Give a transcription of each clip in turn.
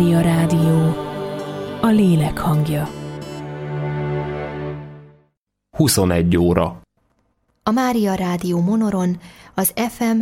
Mária Rádió, a lélek hangja. 21 óra. A Mária Rádió Monoron az FM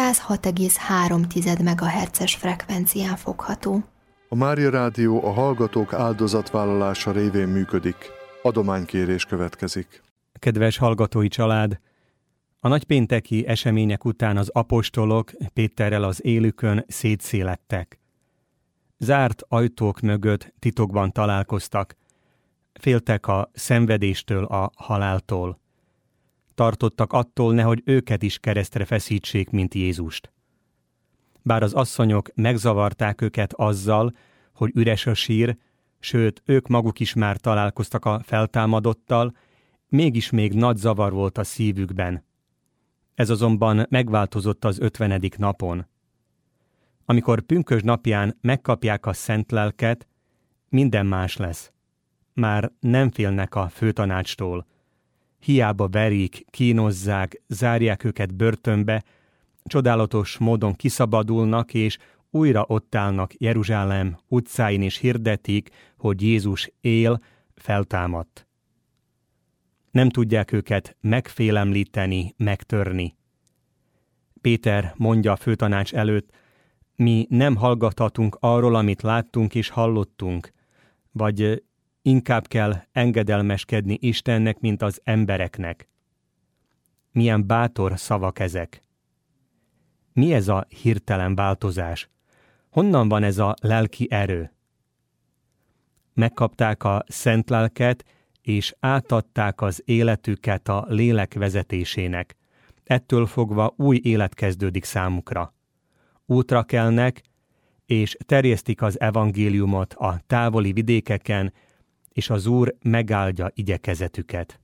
106,3 MHz-es frekvencián fogható. A Mária Rádió a hallgatók áldozatvállalása révén működik. Adománykérés következik. Kedves hallgatói család! A nagypénteki események után az apostolok Péterrel az élükön szétszélettek. Zárt ajtók mögött titokban találkoztak. Féltek a szenvedéstől, a haláltól. Tartottak attól, nehogy őket is keresztre feszítsék, mint Jézust. Bár az asszonyok megzavarták őket azzal, hogy üres a sír, sőt, ők maguk is már találkoztak a feltámadottal, mégis még nagy zavar volt a szívükben. Ez azonban megváltozott az 50. napon. Amikor pünkösd napján megkapják a szent lelket, minden más lesz. Már nem félnek a főtanácstól. Hiába verik, kínozzák, zárják őket börtönbe, csodálatos módon kiszabadulnak, és újra ott állnak Jeruzsálem utcáin, és hirdetik, hogy Jézus él, feltámadt. Nem tudják őket megfélemlíteni, megtörni. Péter mondja a főtanács előtt, mi nem hallgathatunk arról, amit láttunk és hallottunk, vagy inkább kell engedelmeskedni Istennek, mint az embereknek. Milyen bátor szavak ezek! Mi ez a hirtelen változás? Honnan van ez a lelki erő? Megkapták a szent lelket, és átadták az életüket a lélek vezetésének. Ettől fogva új élet kezdődik számukra. Útra kelnek, és terjesztik az evangéliumot a távoli vidékeken, és az Úr megáldja igyekezetüket.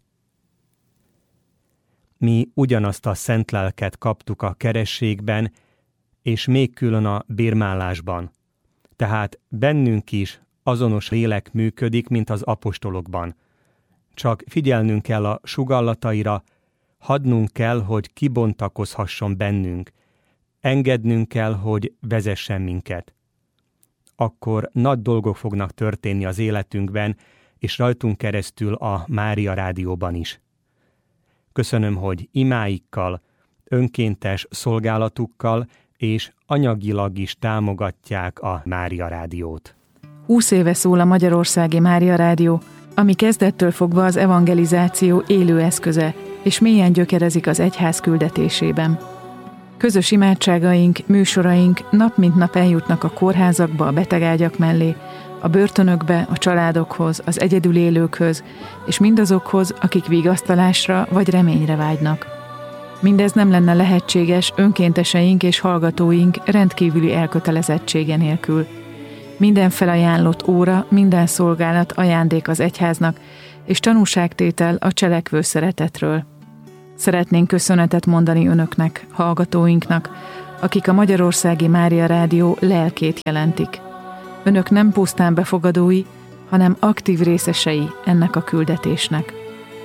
Mi ugyanazt a szent lelket kaptuk a kerességben, és még külön a bérmálásban. Tehát bennünk is azonos lélek működik, mint az apostolokban. Csak figyelnünk kell a sugallataira, hadnunk kell, hogy kibontakozhasson bennünk, engednünk kell, hogy vezessen minket. Akkor nagy dolgok fognak történni az életünkben, és rajtunk keresztül a Mária Rádióban is. Köszönöm, hogy imáikkal, önkéntes szolgálatukkal és anyagilag is támogatják a Mária Rádiót. 20 éve szól a Magyarországi Mária Rádió, ami kezdettől fogva az evangelizáció élő eszköze, és mélyen gyökerezik az egyház küldetésében. Közös imádságaink, műsoraink nap mint nap eljutnak a kórházakba, a betegágyak mellé, a börtönökbe, a családokhoz, az egyedül élőkhöz, és mindazokhoz, akik vigasztalásra vagy reményre vágynak. Mindez nem lenne lehetséges önkénteseink és hallgatóink rendkívüli elkötelezettsége nélkül. Minden felajánlott óra, minden szolgálat ajándék az egyháznak, és tanúságtétel a cselekvő szeretetről. Szeretnénk köszönetet mondani önöknek, hallgatóinknak, akik a Magyarországi Mária Rádió lelkét jelentik. Önök nem pusztán befogadói, hanem aktív részesei ennek a küldetésnek.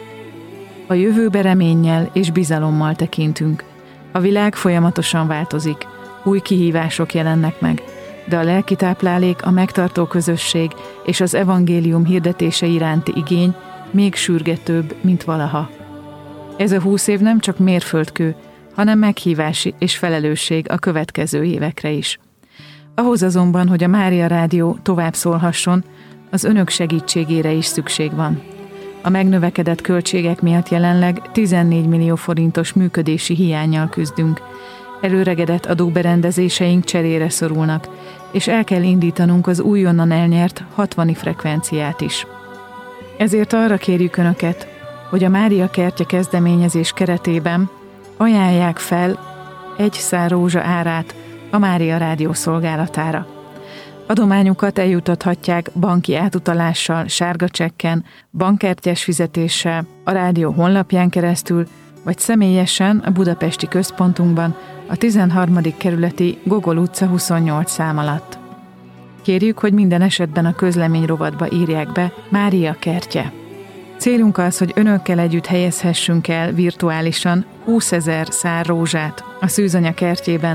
A jövőbe reménnyel és bizalommal tekintünk. A világ folyamatosan változik, új kihívások jelennek meg, de a lelki táplálék, a megtartó közösség és az evangélium hirdetése iránti igény még sürgetőbb, mint valaha. Ez a 20 év nem csak mérföldkő, hanem meghívás és felelősség a következő évekre is. Ahhoz azonban, hogy a Mária Rádió tovább szólhasson, az önök segítségére is szükség van. A megnövekedett költségek miatt jelenleg 14 millió forintos működési hiánnyal küzdünk. Előregedett adóberendezéseink cserére szorulnak, és el kell indítanunk az újonnan elnyert 60 frekvenciát is. Ezért arra kérjük önöket, hogy a Mária Kertje kezdeményezés keretében ajánlják fel egy szár rózsa árát a Mária Rádió szolgálatára. Adományukat eljutathatják banki átutalással, sárga csekken, bankkártyás fizetéssel, a rádió honlapján keresztül, vagy személyesen a budapesti központunkban, a 13. kerületi Gogol utca 28 szám alatt. Kérjük, hogy minden esetben a közlemény rovatba írják be Mária Kertje. Célunk az, hogy önökkel együtt helyezhessünk el virtuálisan 20 000 szár rózsát a Szűzanya kertjében,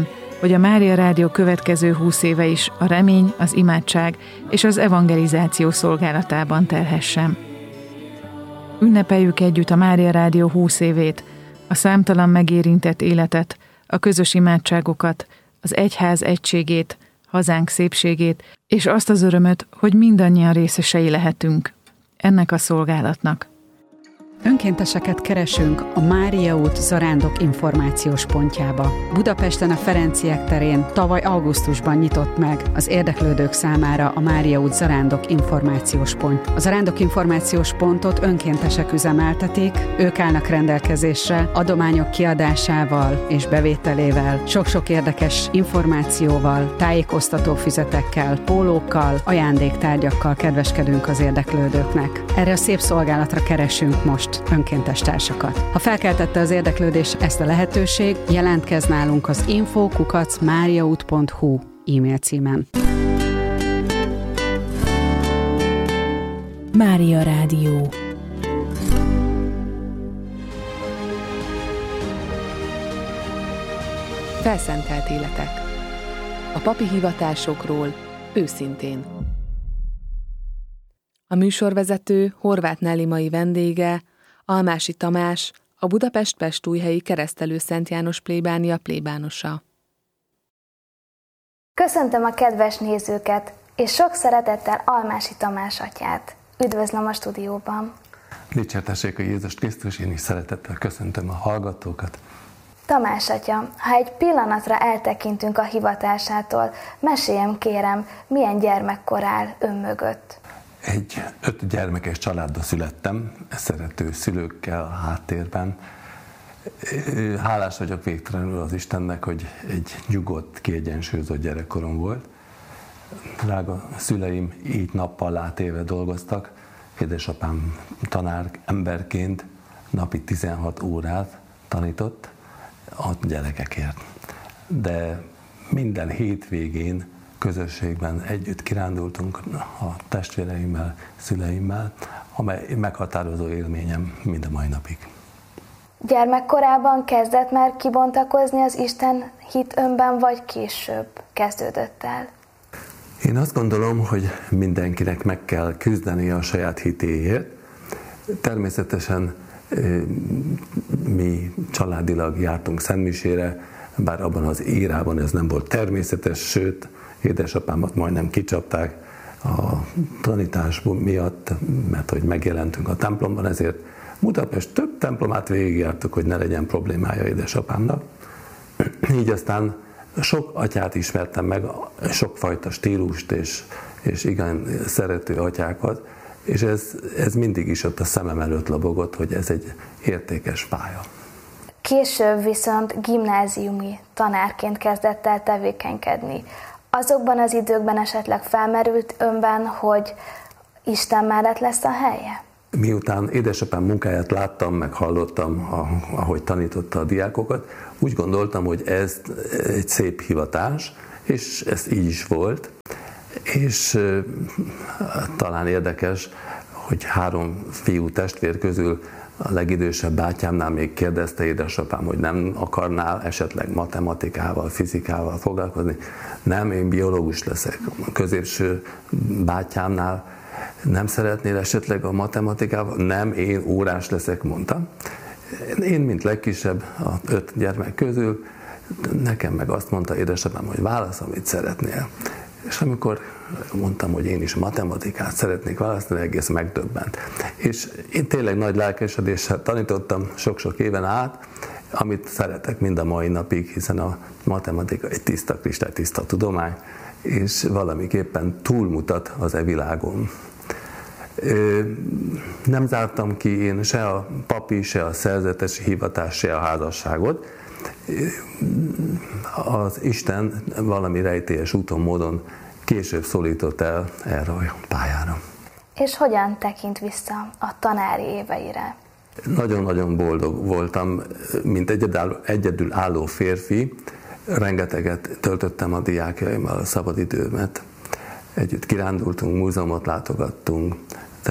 hogy a Mária Rádió következő 20 éve is a remény, az imádság és az evangelizáció szolgálatában telhessen. Ünnepeljük együtt a Mária Rádió 20 évét, a számtalan megérintett életet, a közös imádságokat, az egyház egységét, hazánk szépségét, és azt az örömöt, hogy mindannyian részesei lehetünk ennek a szolgálatnak. Önkénteseket keresünk a Mária út Zarándok információs pontjába. Budapesten a Ferenciek terén tavaly augusztusban nyitott meg az érdeklődők számára a Mária út Zarándok információs pont. A Zarándok információs pontot önkéntesek üzemeltetik, ők állnak rendelkezésre adományok kiadásával és bevételével, sok-sok érdekes információval, tájékoztató füzetekkel, pólókkal, ajándéktárgyakkal kedveskedünk az érdeklődőknek. Erre a szép szolgálatra keresünk most önkéntes társakat. Ha felkeltette az érdeklődés ezt a lehetőség, jelentkez nálunk az info@mariaút.hu e-mail címen. Mária Rádió. Felszentelt életek. A papi hivatásokról őszintén. A műsorvezető Horváth Nelly mai vendége Almási Tamás, a Budapest-Pestújhelyi Keresztelő Szent János plébánia plébánosa. Köszöntöm a kedves nézőket, és sok szeretettel Almási Tamás atyát. Üdvözlöm a stúdióban. Dicsértessék a Jézus Krisztus, én is szeretettel köszöntöm a hallgatókat. Tamás atya, ha egy pillanatra eltekintünk a hivatásától, meséljem kérem, milyen gyermekkor áll ön mögött? Egy 5 gyermekes családba születtem, szerető szülőkkel a háttérben. Hálás vagyok végtelenül az Istennek, hogy egy nyugodt, kiegyensúlyozott gyerekkorom volt. Drága szüleim így nappal átéve dolgoztak. Édesapám tanár emberként napi 16 órát tanított a gyerekekért. De minden hétvégén közösségben együtt kirándultunk a testvéreimmel, szüleimmel, amely meghatározó élményem mind a mai napig. Gyermekkorában kezdett már kibontakozni az Isten hit önben, vagy később kezdődött el? Én azt gondolom, hogy mindenkinek meg kell küzdeni a saját hitéért. Természetesen mi családilag jártunk szentmisére, bár abban az érában ez nem volt természetes, sőt, édesapámat majdnem kicsapták a tanítás miatt, mert hogy megjelentünk a templomban, ezért Budapest több templomát végigjártuk, hogy ne legyen problémája édesapámnak. Így aztán sok atyát ismertem meg, sokfajta stílust és igen szerető atyákat, és ez mindig is ott a szemem előtt lobogott, hogy ez egy értékes pálya. Később viszont gimnáziumi tanárként kezdett el tevékenykedni. Azokban az időkben esetleg felmerült önben, hogy Isten mellett lesz a helye? Miután édesapám munkáját láttam, meg hallottam, ahogy tanította a diákokat, úgy gondoltam, hogy ez egy szép hivatás, és ez így is volt. És talán érdekes, hogy 3 fiú testvér közül a legidősebb bátyámnál még kérdezte édesapám, hogy nem akarnál esetleg matematikával, fizikával foglalkozni. Nem, én biológus leszek. A középső bátyámnál nem szeretnél esetleg a matematikával? Nem, én órás leszek, mondtam. Én, mint legkisebb a 5 gyermek közül, nekem meg azt mondta édesapám, hogy válasz, amit szeretnél. És amikor mondtam, hogy én is matematikát szeretnék választani, egész megdöbbent. És én tényleg nagy lelkesedéssel tanítottam sok-sok éven át, amit szeretek mind a mai napig, hiszen a matematika egy tiszta, kristálytiszta tudomány, és valamiképpen túlmutat az világon. Nem zártam ki én se a papi, se a szerzetesi hivatást, se a házasságot. Az Isten valami rejtélyes úton, módon később szólított el erre a pályára. És hogyan tekint vissza a tanári éveire? Nagyon-nagyon boldog voltam, mint egyedül álló férfi. Rengeteget töltöttem a diákjaimmal a szabadidőmet. Együtt kirándultunk, múzeumot látogattunk,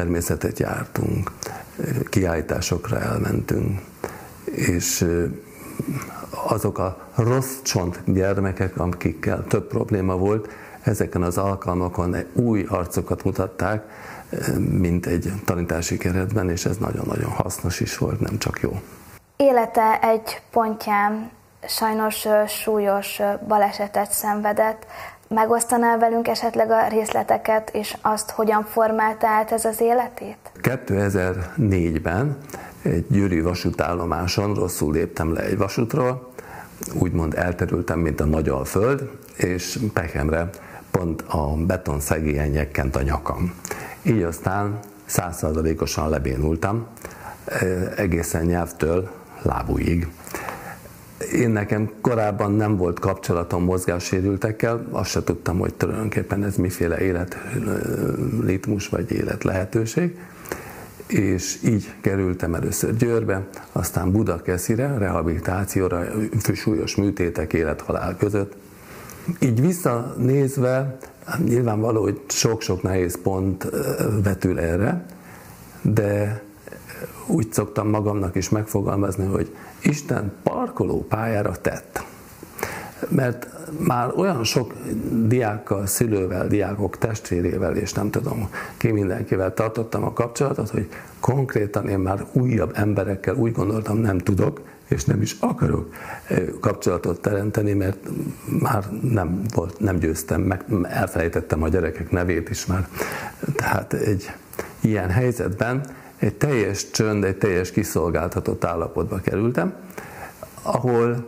természetet jártunk, kiállításokra elmentünk, és azok a rossz csont gyermekek, akikkel több probléma volt, ezeken az alkalmakon új arcokat mutatták, mint egy tanítási keretben, és ez nagyon-nagyon hasznos is volt, nem csak jó. Élete egy pontján sajnos súlyos balesetet szenvedett. Megosztaná velünk esetleg a részleteket, és azt, hogyan formálta át ez az életét? 2004-ben egy győri vasútállomáson rosszul léptem le egy vasútról, úgymond elterültem, mint a Nagyalföld, és pekemre pont a betonszegélyen nyekkent a nyakam. Így aztán 100%-osan lebénultam, egészen nyelvtől lábújig. Nekem korábban nem volt kapcsolatom mozgássérültekkel, azt se tudtam, hogy tulajdonképpen ez miféle életritmus vagy életlehetőség, és így kerültem először Győrbe, aztán Budakeszire, rehabilitációra, súlyos műtétek, élet-halál között. Így visszanézve, nyilvánvaló, hogy sok-sok nehéz pont vetül erre, de úgy szoktam magamnak is megfogalmazni, hogy Isten parkolópályára tett. Mert már olyan sok diákkal, szülővel, diákok testvérével, és nem tudom ki mindenkivel tartottam a kapcsolatot, hogy konkrétan én már újabb emberekkel úgy gondoltam, nem tudok, és nem is akarok kapcsolatot teremteni, mert már nem győztem, meg elfelejtettem a gyerekek nevét is már. Tehát egy ilyen helyzetben egy teljes csönd, egy teljes kiszolgáltatott állapotba kerültem, ahol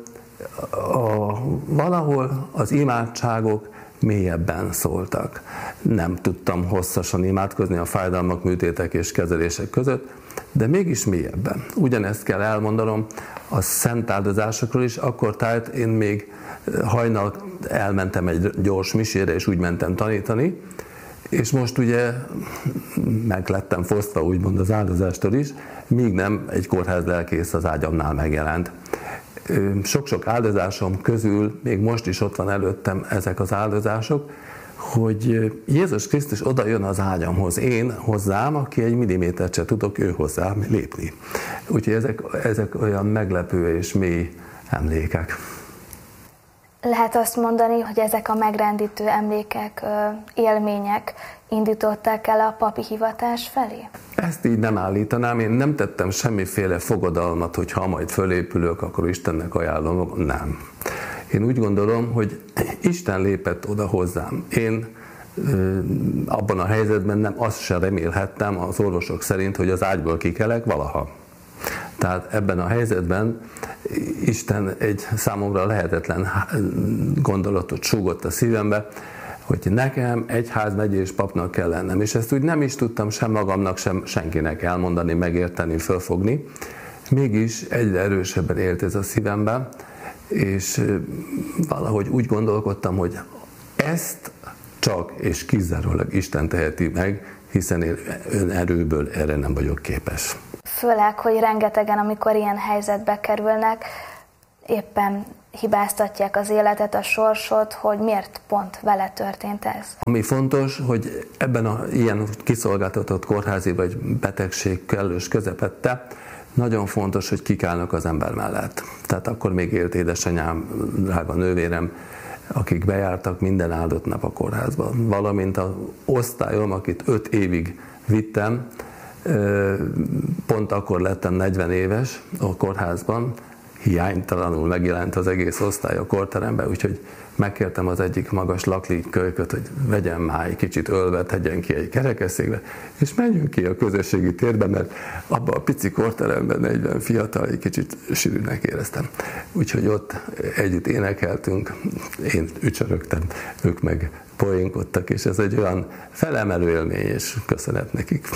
valahol az imádságok mélyebben szóltak. Nem tudtam hosszasan imádkozni a fájdalmak, műtétek és kezelések között, de mégis mélyebben. Ugyanezt kell elmondanom a szent áldozásokról is, akkor tehát én még hajnal elmentem egy gyors misére, és úgy mentem tanítani, és most ugye meg lettem fosztva úgymond az áldozástól is, míg nem egy kórház lelkész az ágyamnál megjelent. Sok-sok áldozásom közül még most is ott van előttem ezek az áldozások, hogy Jézus Krisztus oda jön az ágyamhoz, én hozzám, aki egy millimétert se tudok ő hozzám lépni. Úgyhogy ezek olyan meglepő és mély emlékek. Lehet azt mondani, hogy ezek a megrendítő emlékek, élmények indították el a papi hivatás felé? Ezt így nem állítanám, én nem tettem semmiféle fogadalmat, hogy ha majd fölépülök, akkor Istennek ajánlom, nem. Én úgy gondolom, hogy Isten lépett oda hozzám. Én abban a helyzetben nem azt sem remélhettem az orvosok szerint, hogy az ágyból kikelek valaha. Tehát ebben a helyzetben Isten egy számomra lehetetlen gondolatot súgott a szívembe, hogy nekem egyházmegyés papnak kell lennem, és ezt úgy nem is tudtam sem magamnak, sem senkinek elmondani, megérteni, fölfogni. Mégis egyre erősebben élt ez a szívemben, és valahogy úgy gondolkodtam, hogy ezt csak és kizárólag Isten teheti meg, hiszen én önerőből erre nem vagyok képes. Főleg, hogy rengetegen, amikor ilyen helyzetbe kerülnek, éppen hibáztatják az életet, a sorsot, hogy miért pont vele történt ez. Ami fontos, hogy ebben a ilyen kiszolgáltatott kórházi vagy betegség kellős közepette, nagyon fontos, hogy kikálnak az ember mellett. Tehát akkor még élt édesanyám, drága nővérem, akik bejártak minden áldott nap a kórházba. Valamint az osztályom, akit 5 évig vittem, pont akkor lettem 40 éves a kórházban, hiánytalanul megjelent az egész osztály a kórteremben, úgyhogy megkértem az egyik magas lakli kölyköt, hogy vegyen már egy kicsit ölve, tegyen ki egy kerekesszékbe, és menjünk ki a közösségi térbe, mert abban a pici kórteremben 40 fiatal, egy kicsit sűrűnek éreztem. Úgyhogy ott együtt énekeltünk, én ücsörögtem, ők meg poénkodtak, és ez egy olyan felemelő élmény, és köszönet nekik.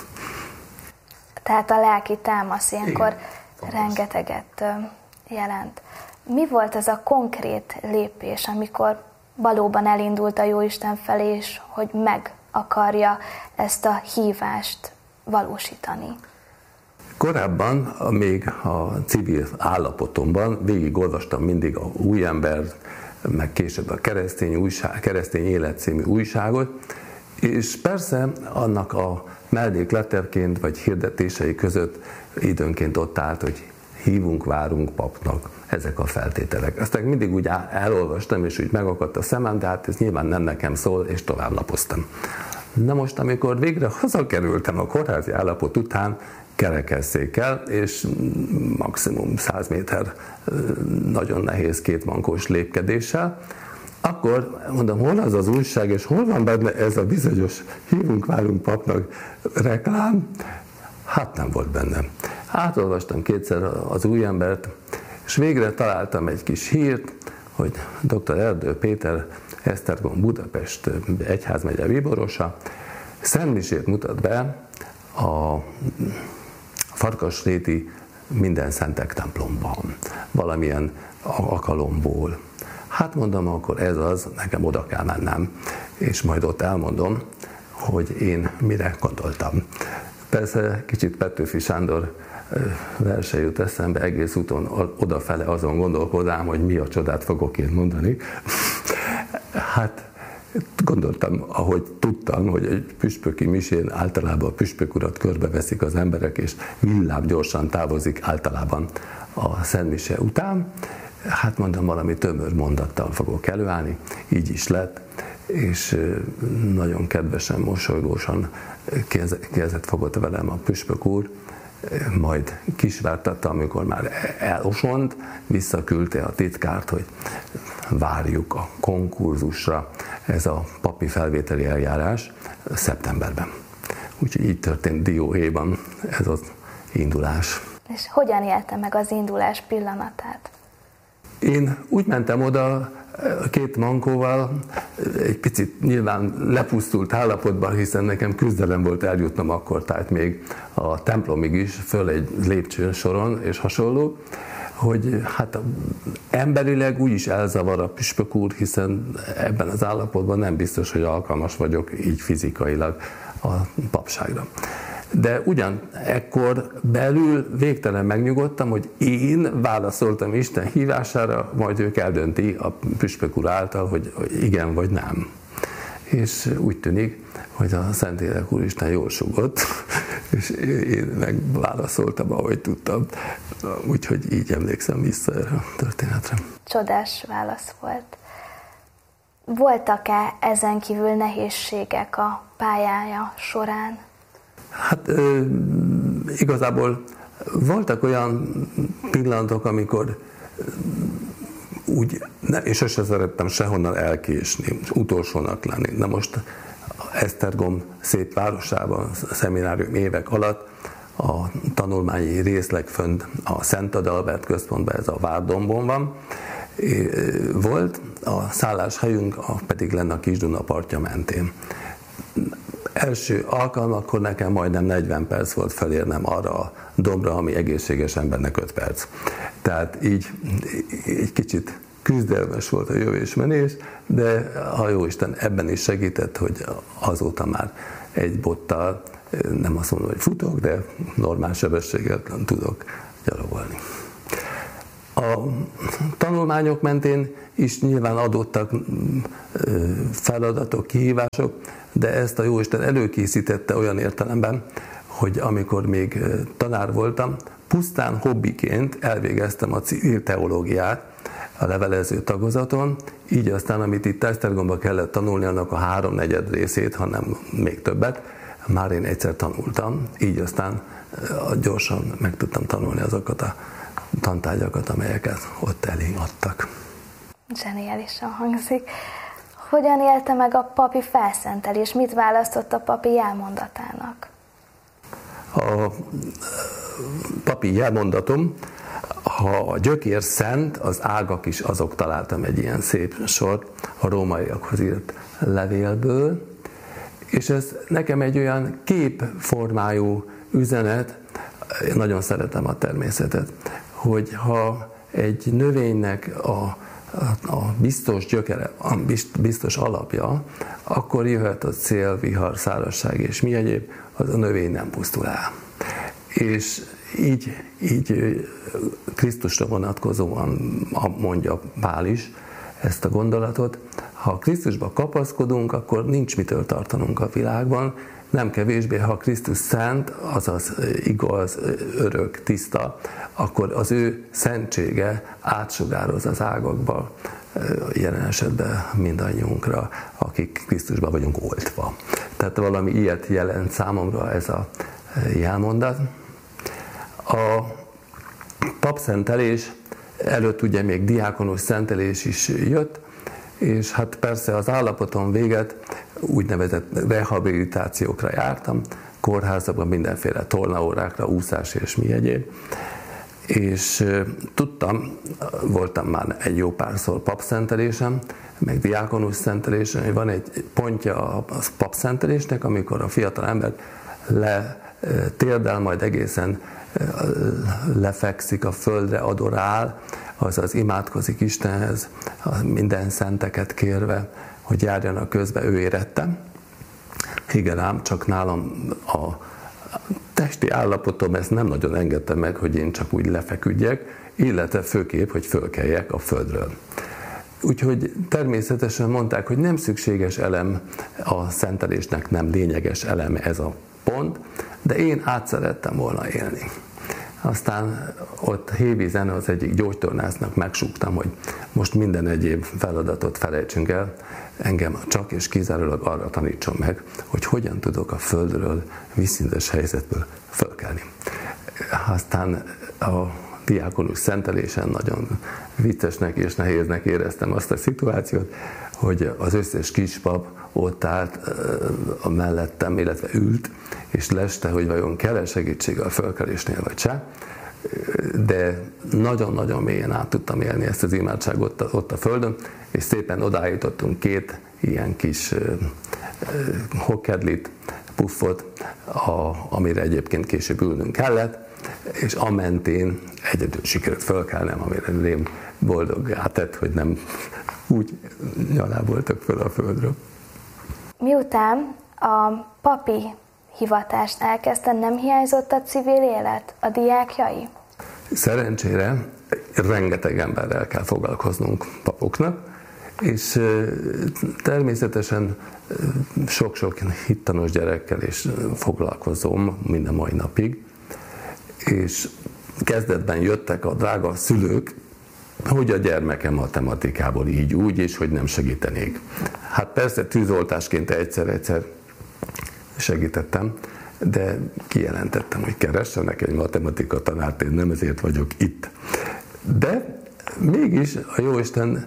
Tehát a lelki támasz ilyenkor rengeteget jelent. Mi volt az a konkrét lépés, amikor valóban elindult a Jóisten felé, és hogy meg akarja ezt a hívást valósítani? Korábban, még a civil állapotomban végigolvastam mindig a Újember, meg később a Keresztény Élet című újságot, és persze annak a mellékleterként vagy hirdetései között időnként ott állt, hogy hívunk, várunk papnak. ezek a feltételek. Aztán mindig úgy elolvastam, és úgy megakadt a szemem, de hát ez nyilván nem nekem szól, és tovább lapoztam. Na most, amikor végre hazakerültem a kórházi állapot után, kerekesszékkel, és maximum 100 méter nagyon nehéz kétmankós lépkedéssel, akkor mondom, hol az az újság, és hol van benne ez a bizonyos hívunk-várunk papnak reklám? Hát nem volt bennem. Átolvastam kétszer az Újembert, és végre találtam egy kis hírt, hogy dr. Erdő Péter, Esztergom, Budapest egyházmegye bíborosa, szentmisét mutat be a Farkasréti Mindenszentek templomban, valamilyen alkalomból. Hát mondom, akkor ez az, nekem oda kell mennem, és majd ott elmondom, hogy én mire gondoltam. Persze kicsit Petőfi Sándor verse jut eszembe, egész úton odafele azon gondolkodám, hogy mi a csodát fogok én mondani. Hát gondoltam, ahogy tudtam, hogy egy püspöki misén általában a püspök urat körbeveszik az emberek, és villább gyorsan távozik általában a szentmise után. Hát mondom, valami tömör mondattal fogok előállni, így is lett, és nagyon kedvesen, mosolygósan kezet fogott velem a püspök úr, majd kisvártatta, amikor már elosont, visszaküldte a titkárt, hogy várjuk a konkurzusra, ez a papi felvételi eljárás szeptemberben. Úgyhogy így történt dióhéjban ez az indulás. És hogyan élte meg az indulás pillanatát? Én úgy mentem oda két mankóval, egy picit nyilván lepusztult állapotban, hiszen nekem küzdelem volt eljutnom akkor, tehát még a templomig is, föl egy lépcsőn soron és hasonló, hogy hát emberileg úgyis elzavar a püspök úr, hiszen ebben az állapotban nem biztos, hogy alkalmas vagyok így fizikailag a papságra. De ugyan ekkor belül végtelen megnyugodtam, hogy én válaszoltam Isten hívására, majd ők eldönti a püspök úr által, hogy igen vagy nem. És úgy tűnik, hogy a Szentlélek Úristen jól sugott, és én megválaszoltam, ahogy tudtam. Úgyhogy így emlékszem vissza erre a történetre. Csodás válasz volt. Voltak-e ezen kívül nehézségek a pályája során? Hát igazából voltak olyan pillanatok, amikor úgy, és sose szerettem sehonnan elkésni, utolsónak lenni. Na most Esztergom szép városában, a szeminárium évek alatt a tanulmányi részleg fönt a Szent Adalbert központban, ez a Várdombon van, volt, a szálláshelyünk pedig lenne a Kis-Duna partja mentén. Első alkalmakkor nekem majdnem 40 perc volt felérnem arra a dombra, ami egészséges embernek 5 perc. Tehát így egy kicsit küzdelmes volt a jövés-menés, de a Jóisten ebben is segített, hogy azóta már egy bottal, nem azt mondom, hogy futok, de normál sebességgel tudok gyalogolni. A tanulmányok mentén is nyilván adottak feladatok, kihívások, de ezt a Jóisten előkészítette olyan értelemben, hogy amikor még tanár voltam, pusztán hobbiként elvégeztem a civil teológiát a levelező tagozaton, így aztán, amit itt Esztergomba kellett tanulni, annak a 3/4 részét, hanem még többet, már én egyszer tanultam, így aztán gyorsan meg tudtam tanulni azokat a tantárgyakat, amelyeket ott elénk adtak. Zseniálisan hangzik. Hogyan élte meg a papi felszentelés? Mit választott a papi jelmondatának? A papi jelmondatom, ha a gyökér szent, az ágak is azok, találtam egy ilyen szép sort a rómaiakhoz írt levélből, és ez nekem egy olyan képformájú üzenet, én nagyon szeretem a természetet, hogy ha egy növénynek a biztos gyökere, a biztos alapja, akkor jöhet a szél, vihar, szárazság és mi egyéb, az a növény nem pusztul el. És így Krisztusra vonatkozóan mondja Pál is ezt a gondolatot, Ha Krisztusba kapaszkodunk, akkor nincs mitől tartanunk a világban, nem kevésbé, ha Krisztus szent, azaz igaz, örök, tiszta, akkor az ő szentsége átsugároz az ágakba, jelen esetben mindannyiunkra, akik Krisztusban vagyunk oltva. Tehát valami ilyet jelent számomra ez a jelmondat. A papszentelés előtt ugye még diákonus szentelés is jött, és hát persze az állapotom véget úgynevezett rehabilitációkra jártam, kórházakban mindenféle tornaórákra, úszás és mi egyéb. És tudtam, voltam már egy jó párszor papszentelésem, meg diákonus szentelésen, hogy van egy pontja a papszentelésnek, amikor a fiatal ember letérdel, majd egészen lefekszik a földre, adorál, azaz imádkozik Istenhez, minden szenteket kérve, hogy járjanak közbe, ő érette. Igen ám, csak nálam a testi állapotom ezt nem nagyon engedte meg, hogy én csak úgy lefeküdjek, illetve főképp, hogy fölkeljek a földről. Úgyhogy természetesen mondták, hogy nem szükséges elem a szentelésnek, nem lényeges elem ez a pont, de én át szerettem volna élni. Aztán ott Hévízen az egyik gyógytornásznak megsúgtam, hogy most minden egyéb feladatot felejtsünk el, engem csak és kizárólag arra tanítson meg, hogy hogyan tudok a földről, vízszintes helyzetből fölkelni. Aztán a diákonus szentelésen nagyon viccesnek és nehéznek éreztem azt a szituációt, hogy az összes kispap ott állt mellettem, illetve ült, és leste, hogy vajon kell-e segítség a fölkelésnél, vagy se. De nagyon-nagyon mélyen át tudtam élni ezt az imádságot ott a földön, és szépen odaállítottunk két ilyen kis hokkedlit, puffot, amire egyébként később ülnünk kellett, és amentén egyedül sikerült fölkelnem, amire rém boldoggá tett, hogy nem úgy nyaláboltak föl a földről. Miután a papi hivatást elkezdte, nem hiányzott a civil élet, a diákjai? Szerencsére rengeteg emberrel kell foglalkoznunk papoknak, és természetesen sok-sok hittanos gyerekkel is foglalkozom minden mai napig, és kezdetben jöttek a drága szülők, hogy a gyermekem matematikából így úgy, és hogy nem segítenék. Hát persze tűzoltásként egyszer-egyszer segítettem, de kijelentettem, hogy keressenek egy matematika tanárt, én nem ezért vagyok itt. De mégis a Jóisten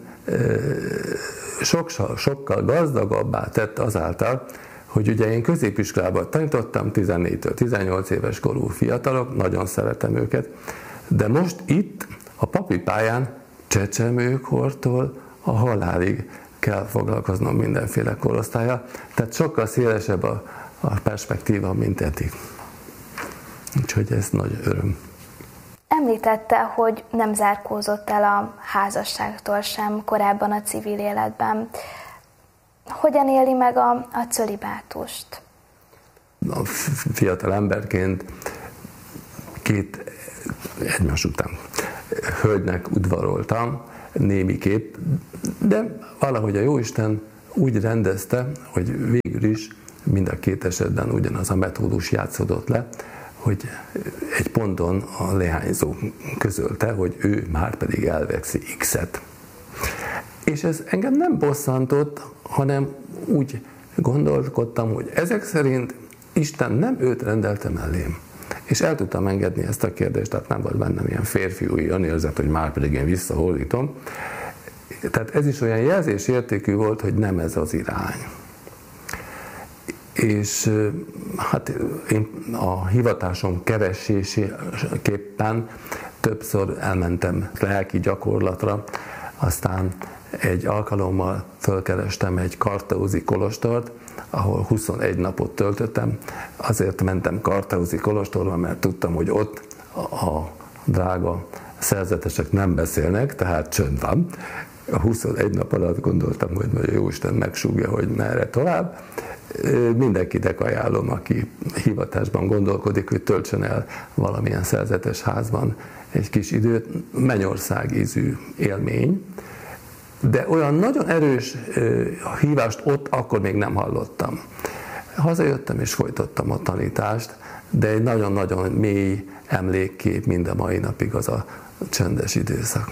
sokkal gazdagabbá tett azáltal, hogy ugye én középiskolában tanítottam 14-től 18 éves korú fiatalok, nagyon szeretem őket, de most itt a papi pályán csecsemőkortól a halálig kell foglalkoznom mindenféle korosztállyal, tehát sokkal szélesebb a perspektíva, mint eddig. Úgyhogy ez nagy öröm. Említette, hogy nem zárkózott el a házasságtól sem korábban a civil életben. Hogyan éli meg a cölibátust? A fiatal emberként két egymás után hölgynek udvaroltam némiképp, de valahogy a Jóisten úgy rendezte, hogy végül is mind a két esetben ugyanaz a metódus játszódott le, hogy egy ponton a leányzó közölte, hogy ő már pedig elvekszi X-et. És ez engem nem bosszantott, hanem úgy gondolkodtam, hogy ezek szerint Isten nem őt rendelte mellém. És el tudtam engedni ezt a kérdést, tehát nem volt bennem ilyen férfiúi önérzet, hogy már pedig én visszahódítom. Tehát ez is olyan jelzésértékű volt, hogy nem ez az irány. És hát én a hivatásom kereséséképpen többször elmentem lelki gyakorlatra, aztán egy alkalommal fölkerestem egy karteuzi kolostort, ahol 21 napot töltöttem. Azért mentem karteuzi kolostorba, mert tudtam, hogy ott a drága szerzetesek nem beszélnek, tehát csönd van. A 21 nap alatt gondoltam, hogy a Jóisten megsúgja, hogy merre tovább. Mindenkinek ajánlom, aki hivatásban gondolkodik, hogy töltsön el valamilyen szerzetes házban egy kis időt. Mennyország ízű élmény. De olyan nagyon erős hívást ott akkor még nem hallottam. Hazajöttem és folytattam a tanítást, de egy nagyon-nagyon mély emlékkép mind a mai napig az a csendes időszak.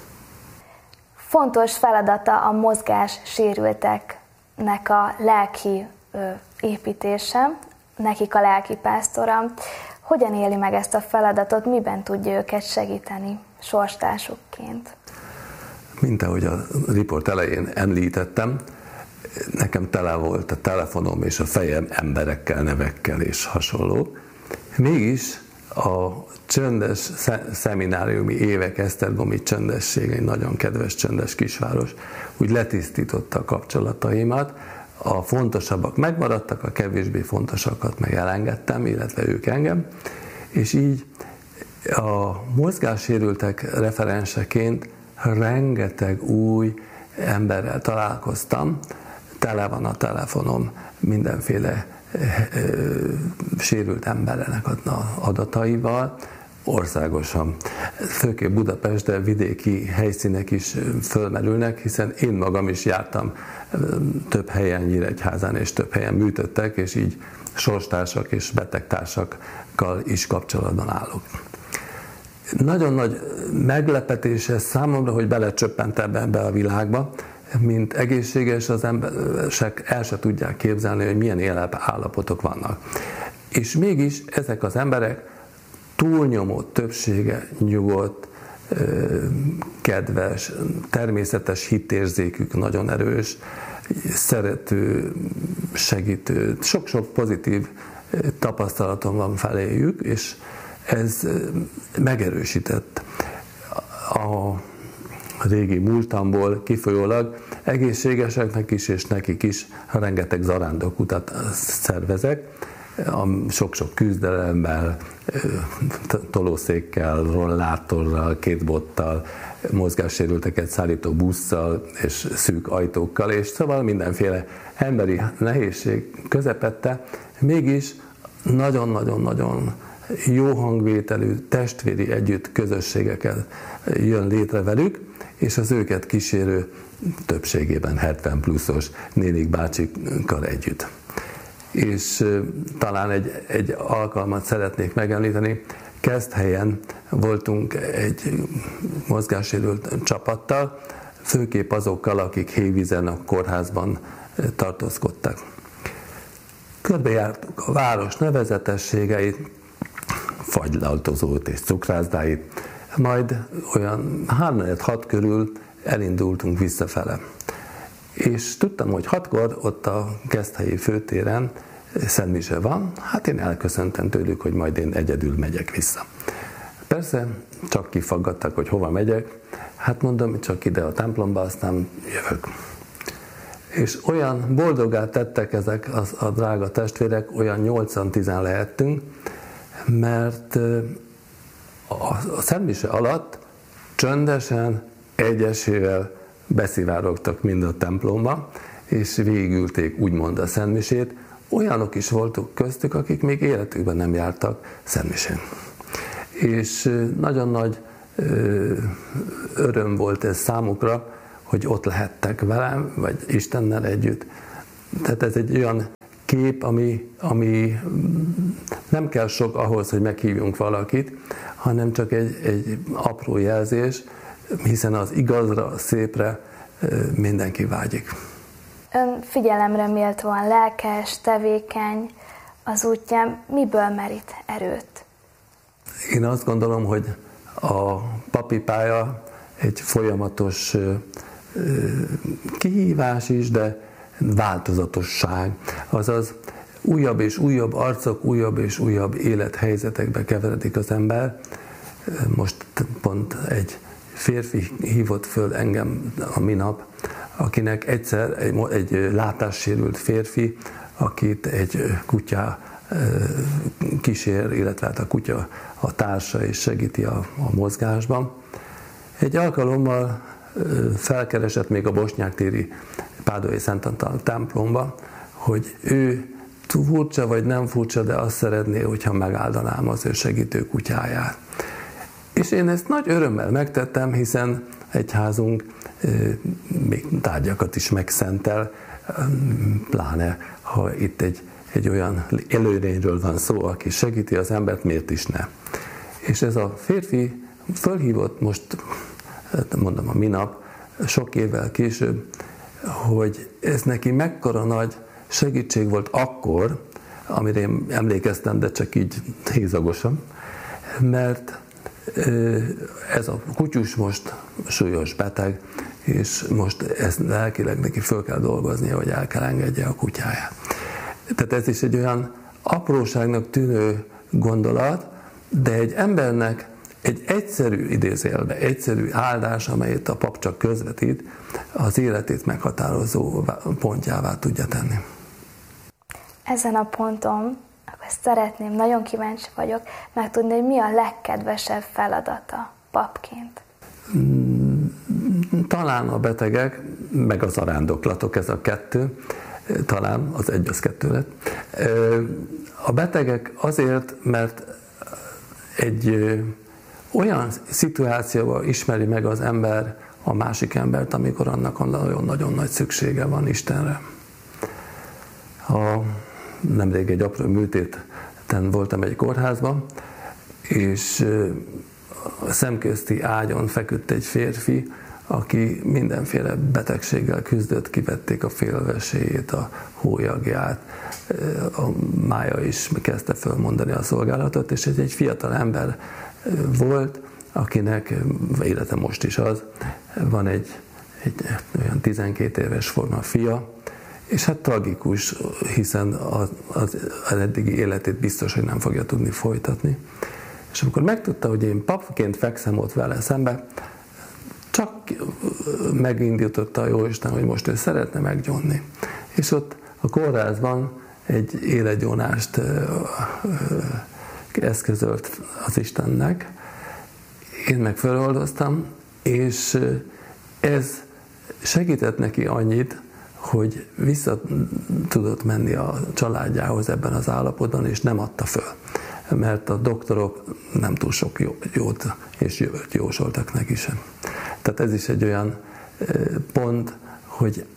Fontos feladata a mozgássérülteknek a lelki építése, nekik a lelkipásztora. Hogyan éli meg ezt a feladatot, miben tudja őket segíteni sorstársukként? Mint ahogy a riport elején említettem, nekem tele volt a telefonom és a fejem emberekkel, nevekkel és hasonló. Mégis a csendes szemináriumi évek, Esztergomi csendesség, egy nagyon kedves csendes kisváros, úgy letisztította a kapcsolataimat. A fontosabbak megmaradtak, a kevésbé fontosakat meg elengedtem, illetve ők engem. És így a mozgássérültek referenseként rengeteg új emberrel találkoztam, tele van a telefonom mindenféle sérült embernek adataival, országosan. Főképp Budapest, de vidéki helyszínek is fölmerülnek, hiszen én magam is jártam több helyen Nyíregyházán, és több helyen műtöttek, és így sorstársak és betegtársakkal is kapcsolatban állok. Nagyon nagy meglepetés ez számomra, hogy belecsöppent ebbe a világba, mint egészséges, az emberek el se tudják képzelni, hogy milyen életállapotok vannak. És mégis ezek az emberek túlnyomó többsége nyugodt, kedves, természetes hitérzékük nagyon erős, szerető, segítő, sok-sok pozitív tapasztalatom van feléjük, és ez megerősített a régi múltamból kifolyólag. Egészségeseknek is és nekik is rengeteg zarándokutat szervezek, sok-sok küzdelemmel, tolószékkel, rollátorral, kétbottal, mozgássérülteket szállító busszal és szűk ajtókkal, és szóval mindenféle emberi nehézség közepette, mégis nagyon-nagyon-nagyon jó hangvételű, testvéri együtt közösségeket jön létre velük, és az őket kísérő többségében 70 pluszos nénik bácsikkal együtt. És talán egy alkalmat szeretnék megemlíteni. Keszthelyen voltunk egy mozgássérült csapattal, főképp azokkal, akik Hévízen a kórházban tartózkodtak. Körbejártuk a város nevezetességeit, fagylaltozót és cukrászdáit, majd olyan 3-6 körül elindultunk visszafele. És tudtam, hogy 6-kor ott a Keszthelyi főtéren szentmise van, hát én elköszöntem tőlük, hogy majd én egyedül megyek vissza. Persze, csak kifaggattak, hogy hova megyek, hát mondom, csak ide a templomba, aztán jövök. És olyan boldogá tettek ezek a drága testvérek, olyan 8-10 lehettünk, mert a szentmise alatt csöndesen, egyesével beszivárogtak mind a templomba, és végigülték úgymond a szentmisét. Olyanok is voltak köztük, akik még életükben nem jártak szentmisén. És nagyon nagy öröm volt ez számukra, hogy ott lehettek velem, vagy Istennel együtt. Tehát ez egy olyan kép, ami nem kell sok ahhoz, hogy meghívjunk valakit, hanem csak egy apró jelzés, hiszen az igazra, szépre mindenki vágyik. Ön figyelemre méltóan lelkes, tevékeny az útján. Miből merít erőt? Én azt gondolom, hogy a papi pálya egy folyamatos kihívás is, de változatosság. Azaz újabb és újabb arcok, újabb és újabb élethelyzetekbe keveredik az ember. Most pont egy férfi hívott föl engem a minap, akinek egyszer egy látássérült férfi, akit egy kutya kísér, illetve a kutya a társa és segíti a mozgásban. Egy alkalommal felkeresett még a Bosnyák-téri Pádói Szent Antal templomba, hogy ő furcsa vagy nem furcsa, de azt szeretné, hogyha megáldanám az ő segítő kutyáját. És én ezt nagy örömmel megtettem, hiszen egyházunk még tárgyakat is megszentel, pláne ha itt egy olyan élőlényről van szó, aki segíti az embert, miért is ne. És ez a férfi fölhívott most, mondom a minap, sok évvel később, hogy ez neki mekkora nagy segítség volt akkor, amire én emlékeztem, de csak így hézagosan, mert ez a kutyus most súlyos beteg, és most ezt lelkileg neki föl kell dolgoznia, hogy el kell engedje a kutyáját. Tehát ez is egy olyan apróságnak tűnő gondolat, de egy embernek egy egyszerű idézőjelbe, egyszerű áldás, amelyet a pap csak közvetít, az életét meghatározó pontjává tudja tenni. Ezen a ponton akkor szeretném, nagyon kíváncsi vagyok, megtudni, hogy mi a legkedvesebb feladata papként. Talán a betegek, meg az zarándoklatok, ez a kettő, talán az egy, az kettő lett. A betegek azért, mert egy olyan szituációban ismeri meg az ember a másik embert, amikor annak nagyon-nagyon nagy szüksége van Istenre. Nemrég egy apró műtéten voltam egy kórházban, és a szemközti ágyon feküdt egy férfi, aki mindenféle betegséggel küzdött, kivették a félveséjét, a hólyagját, a mája is kezdte fölmondani a szolgálatot, és egy fiatal ember volt, akinek, élete most is az, van egy olyan 12 éves forma fia, és hát tragikus, hiszen az eddigi életét biztos, hogy nem fogja tudni folytatni. És amikor megtudta, hogy én papként fekszem ott vele szembe, csak megindította a Jóisten, hogy most ő szeretne meggyónni. És ott a kórházban egy életgyónást eszközölt az Istennek. Én meg feloldoztam, és ez segített neki annyit, hogy vissza tudott menni a családjához ebben az állapotban, és nem adta föl. Mert a doktorok nem túl sok jót és jövőt jósoltak neki sem. Tehát ez is egy olyan pont, hogy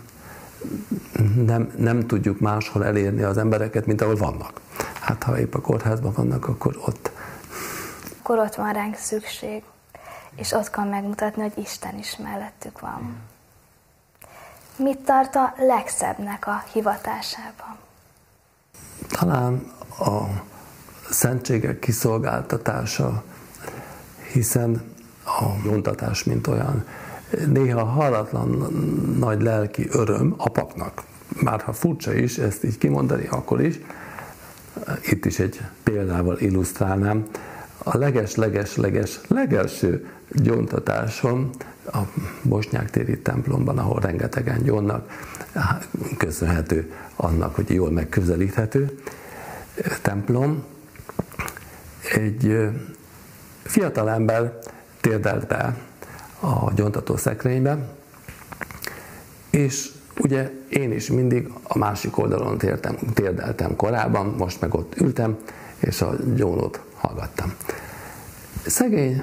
nem tudjuk máshol elérni az embereket, mint ahol vannak. Hát ha épp a kórházban vannak, akkor ott. Akkor ott van ránk szükség, és ott kell megmutatni, hogy Isten is mellettük van. Mit tart a legszebbnek a hivatásában? Talán a szentségek kiszolgáltatása, hiszen a gyóntatás, mint olyan, néha hallatlan nagy lelki öröm a papnak. Már ha furcsa is ezt így kimondani, akkor is. Itt is egy példával illusztrálnám. A legelső gyóntatásom a Bosnyák téri templomban, ahol rengetegen gyónnak, köszönhető annak, hogy jól megközelíthető templom. Egy fiatal ember térdelt be a gyóntató szekrénybe, és ugye én is mindig a másik oldalon térdeltem korábban, most meg ott ültem, és a gyónót hallgattam. Szegény,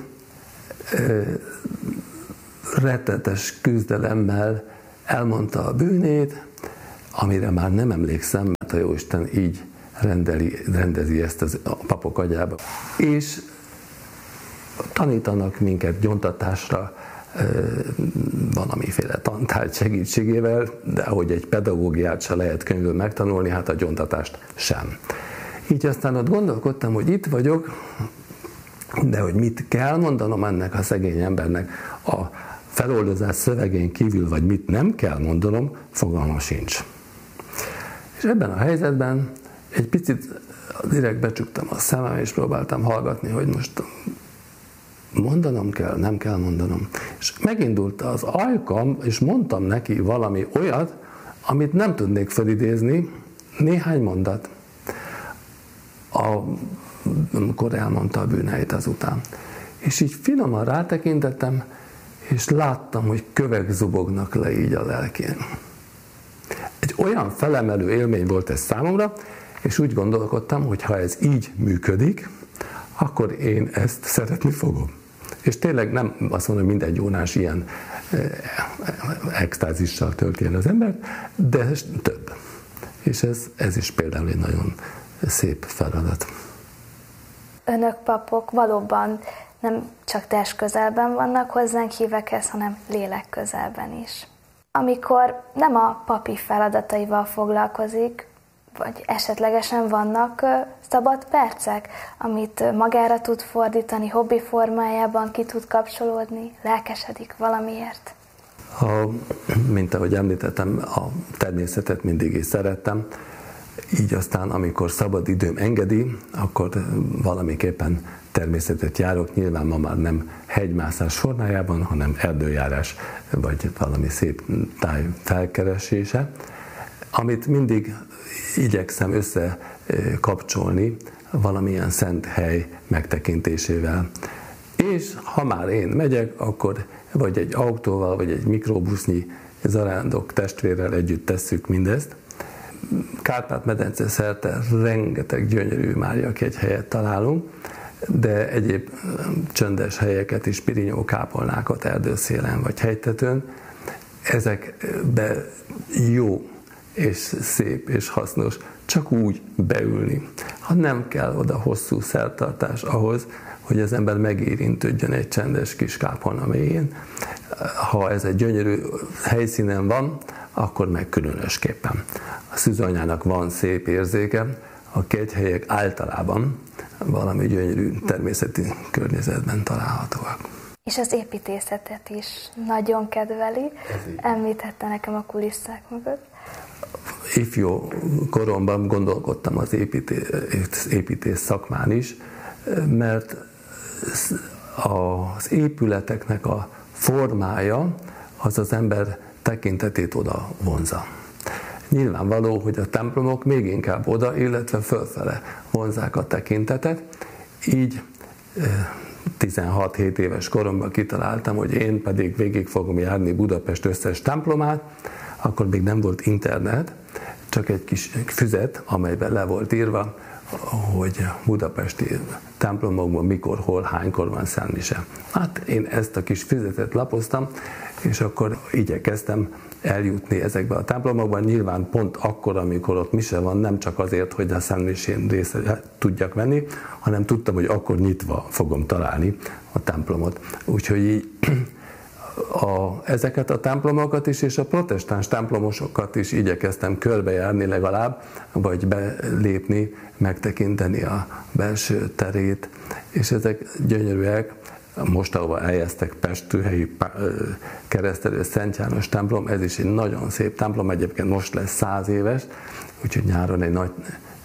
rettetes küzdelemmel elmondta a bűnét, amire már nem emlékszem, mert a Jóisten így rendezi ezt a papok agyába. És tanítanak minket gyóntatásra valamiféle tantárgy segítségével, de ahogy egy pedagógiát se lehet könyvből megtanulni, hát a gyóntatást sem. Így aztán ott gondolkodtam, hogy itt vagyok, de hogy mit kell mondanom ennek a szegény embernek a feloldozás szövegén kívül, vagy mit nem kell mondanom, fogalmam sincs. És ebben a helyzetben egy picit direkt becsuktam a szemem, és próbáltam hallgatni, hogy most mondanom kell, nem kell mondanom. És megindult az ajkam, és mondtam neki valami olyat, amit nem tudnék felidézni, néhány mondat. Amikor elmondta a bűneit azután. És így finoman rátekintettem, és láttam, hogy kövek zubognak le így a lelkén. Egy olyan felemelő élmény volt ez számomra, és úgy gondolkodtam, hogy ha ez így működik, akkor én ezt szeretni fogom. És tényleg nem azt mondom, hogy mindegy ónás ilyen extázissal tölti el az embert, de több. És ez is például egy nagyon szép feladat. Önök papok valóban nem csak test közelben vannak hozzánk hívekhez, hanem lélek közelben is. Amikor nem a papi feladataival foglalkozik, vagy esetlegesen vannak szabad percek, amit magára tud fordítani, hobbi formájában ki tud kapcsolódni, lelkesedik valamiért? Mint ahogy említettem, a természetet mindig is szerettem, így aztán, amikor szabad időm engedi, akkor valamiképpen természetet járok, nyilván ma már nem hegymászás formájában, hanem erdőjárás, vagy valami szép táj felkeresése, amit mindig igyekszem összekapcsolni valamilyen szent hely megtekintésével. És ha már én megyek, akkor vagy egy autóval, vagy egy mikrobusznyi zarándok testvérrel együtt tesszük mindezt. Kárpát-medence szerte rengeteg gyönyörű Máriakegyhelyet találunk, de egyéb csöndes helyeket is, pirinyókápolnákat erdőszélen vagy hegytetőn. Ezekbe jó és szép és hasznos csak úgy beülni. Ha nem kell oda hosszú szertartás ahhoz, hogy az ember megérintődjön egy csendes kis kápolna mélyén. Ha ez egy gyönyörű helyszínen van, akkor meg különösképpen. A szűzanyának van szép érzéke, a kegyhelyek általában valami gyönyörű természeti környezetben találhatóak. És az építészetet is nagyon kedveli, említette nekem a kulisszák mögött. Ifjú koromban gondolkodtam az építész szakmán is, mert az épületeknek a formája az ember tekintetét oda vonza. Nyilvánvaló, hogy a templomok még inkább oda, illetve fölfele vonzák a tekintetet. Így 16-17 éves koromban kitaláltam, hogy én pedig végig fogom járni Budapest összes templomát, akkor még nem volt internet, csak egy kis füzet, amelyben le volt írva, hogy budapesti templomokban mikor, hol, hánykor van szentmise. Hát én ezt a kis füzetet lapoztam, és akkor igyekeztem eljutni ezekbe a templomokban, nyilván pont akkor, amikor ott mise van, nem csak azért, hogy a szentmisén részt tudjak venni, hanem tudtam, hogy akkor nyitva fogom találni a templomot. Úgyhogy így ezeket a templomokat is, és a protestáns templomosokat is igyekeztem körbejárni legalább, vagy belépni, megtekinteni a belső terét, és ezek gyönyörűek. Most, ahova eljeztek Pestőhelyi Keresztelő Szent János templom, ez is egy nagyon szép templom, egyébként most lesz 100 éves, úgyhogy nyáron egy nagy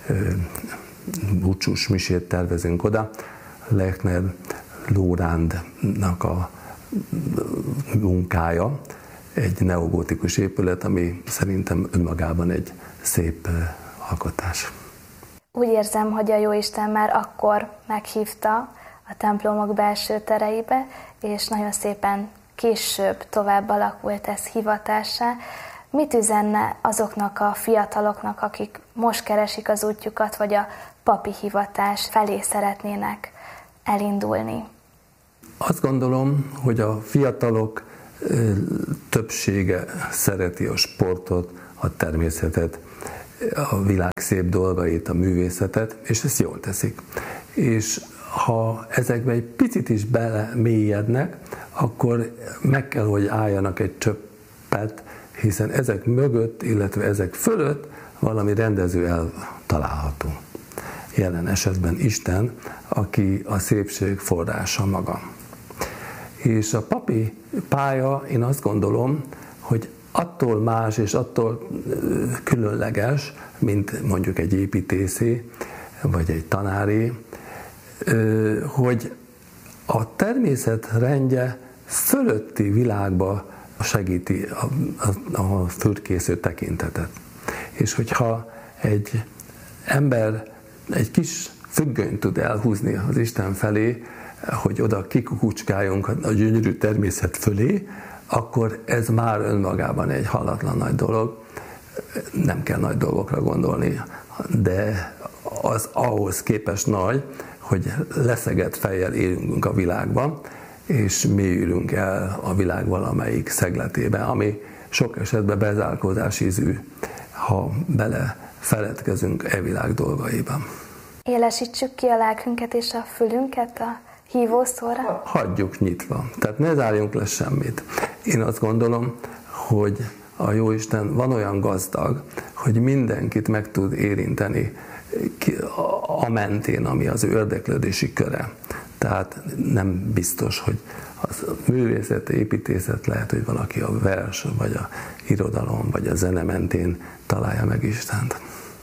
búcsús misét tervezünk oda. Lechner Lórándnak a munkája, egy neogótikus épület, ami szerintem önmagában egy szép alkotás. Úgy érzem, hogy a Jóisten már akkor meghívta a templomok belső tereibe, és nagyon szépen később tovább alakult ez hivatássá. Mit üzenne azoknak a fiataloknak, akik most keresik az útjukat, vagy a papi hivatás felé szeretnének elindulni? Azt gondolom, hogy a fiatalok többsége szereti a sportot, a természetet, a világ szép dolgait, a művészetet, és ezt jól teszik. És ha ezekbe egy picit is belemélyednek, akkor meg kell, hogy álljanak egy csöppet, hiszen ezek mögött, illetve ezek fölött valami rendező elv található. Jelen esetben Isten, aki a szépség forrása maga. És a papi pálya, én azt gondolom, hogy attól más és attól különleges, mint mondjuk egy építészé, vagy egy tanári, hogy a természet rendje fölötti világba segíti a fürkésző tekintetet. És hogyha egy ember egy kis függönyt tud elhúzni az Isten felé, hogy oda kikukucskáljunk a gyönyörű természet fölé, akkor ez már önmagában egy hallatlan nagy dolog. Nem kell nagy dolgokra gondolni, de az ahhoz képest nagy, hogy leszegett fejjel élünk a világban, és mélyülünk el a világ valamelyik szegletébe, ami sok esetben bezárkózás ízű, ha belefeledkezünk világ dolgaiban. Élesítsük ki a lelkünket és a fülünket a hívószóra? Hagyjuk nyitva, tehát ne zárjunk le semmit. Én azt gondolom, hogy a Jóisten van olyan gazdag, hogy mindenkit meg tud érinteni a mentén, ami az ő érdeklődési köre. Tehát nem biztos, hogy az művészet, építészet, lehet, hogy valaki a vers, vagy a irodalom, vagy a zene mentén találja meg Istent.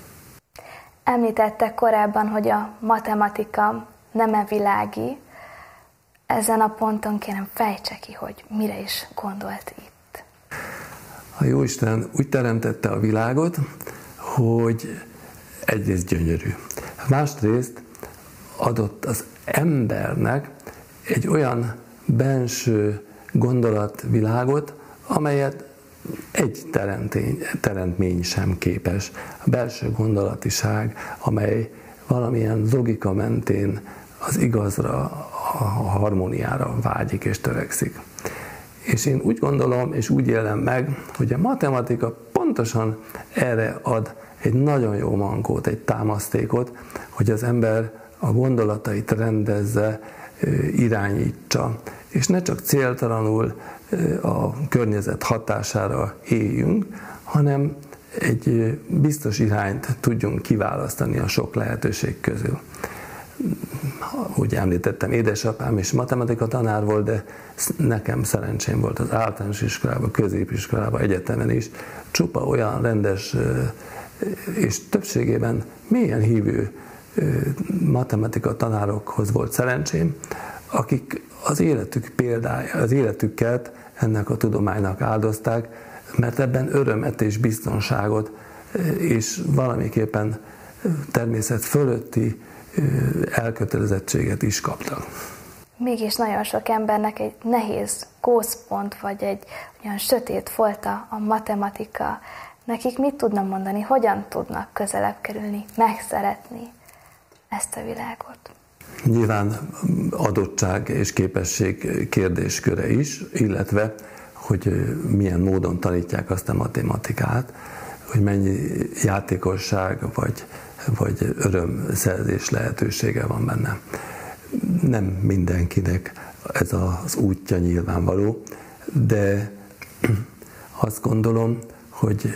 Említette korábban, hogy a matematika nem világi. Ezen a ponton kérem fejtse ki, hogy mire is gondolt itt. A Jóisten úgy teremtette a világot, hogy egyrészt gyönyörű. Másrészt adott az embernek egy olyan benső gondolatvilágot, amelyet egy teremtmény sem képes. A belső gondolatiság, amely valamilyen logika mentén az igazra, a harmóniára vágyik és törekszik. És én úgy gondolom, és úgy élem meg, hogy a matematika pontosan erre ad egy nagyon jó mankót, egy támasztékot, hogy az ember a gondolatait rendezze, irányítsa, és ne csak céltalanul a környezet hatására éljünk, hanem egy biztos irányt tudjunk kiválasztani a sok lehetőség közül. Úgy említettem, édesapám is matematika tanár volt, de nekem szerencsém volt az általános iskolában, középiskolában, egyetemen is, csupa olyan rendes és többségében mélyen hívő matematika tanárokhoz volt szerencsém, akik az életük példája, az életüket ennek a tudománynak áldozták, mert ebben örömet és biztonságot és valamiképpen természet fölötti elkötelezettséget is kaptak. Mégis nagyon sok embernek egy nehéz gócpont, vagy egy olyan sötét folta a matematika. Nekik mit tudna mondani, hogyan tudnak közelebb kerülni, megszeretni ezt a világot? Nyilván adottság és képesség kérdésköre is, illetve, hogy milyen módon tanítják azt a matematikát, hogy mennyi játékosság vagy örömszerzés lehetősége van benne. Nem mindenkinek ez az útja nyilvánvaló, de azt gondolom, hogy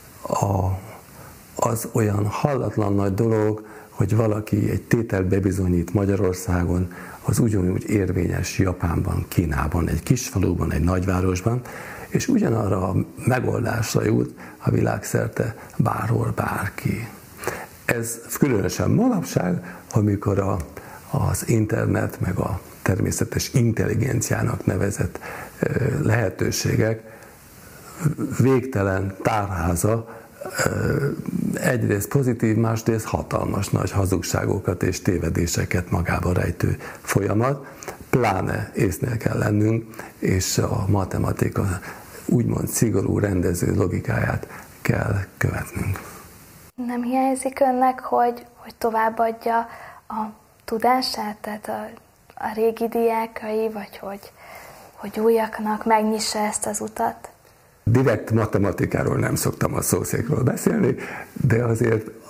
az olyan hallatlan nagy dolog, hogy valaki egy tételt bebizonyít Magyarországon, az ugyanúgy érvényes Japánban, Kínában, egy kisfaluban, egy nagyvárosban, és ugyanarra a megoldásra jut a világszerte bárhol bárki. Ez különösen manapság, amikor az internet meg a természetes intelligenciának nevezett lehetőségek végtelen tárháza, egyrészt pozitív, másrészt hatalmas nagy hazugságokat és tévedéseket magába rejtő folyamat, pláne észnél kell lennünk, és a matematika úgymond szigorú rendező logikáját kell követnünk. Nem hiányzik önnek, hogy továbbadja a tudását, tehát a régi diákai, vagy hogy újaknak megnyissa ezt az utat? Direkt matematikáról nem szoktam a szószékről beszélni, de azért